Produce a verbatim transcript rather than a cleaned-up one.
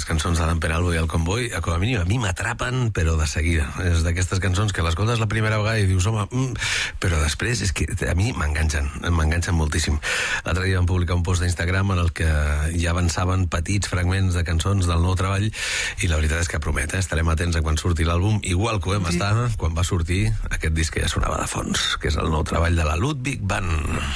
les cançons d'Adam Penalvo i el Convoy, com a mínim a mi m'atrapen, però de seguida. És d'aquestes cançons que l'escoltes la primera vegada i dius, home, mm, però després és que a mi m'enganxen, m'enganxen moltíssim. L'altre dia vam publicar un post d'Instagram en el que ja avançaven petits fragments de cançons del nou treball i la veritat és que promet, eh? Estarem atents a quan surti l'àlbum, igual que ho vam estar quan va sortir aquest disc que ja sonava de fons, que és el nou treball de la Ludwig Band.